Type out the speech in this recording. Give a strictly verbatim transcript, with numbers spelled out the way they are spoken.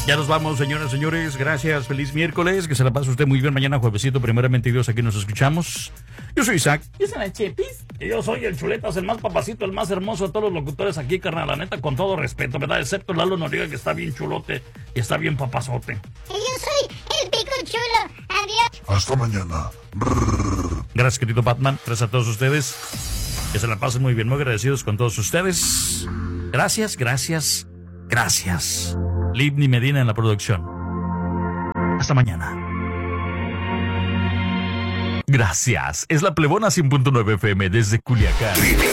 Ya nos vamos, señoras y señores. Gracias, feliz miércoles. Que se la pase usted muy bien. Mañana juevesito, primeramente Dios, aquí nos escuchamos. Yo soy Isaac. Yo soy la Chepis. Y yo soy el Chuletas, el más papacito, el más hermoso de todos los locutores aquí, carnal. La neta, con todo respeto, ¿verdad? Excepto Lalo Noriega, que está bien chulote y está bien papazote. Y yo soy el Pico Chulo. Adiós. Hasta mañana. Gracias, querido Batman. Gracias a todos ustedes. Que se la pasen muy bien. Muy agradecidos con todos ustedes. Gracias, gracias, gracias. Livni Medina en la producción. Hasta mañana. Gracias. Es la Plebona cien punto nueve F M desde Culiacán.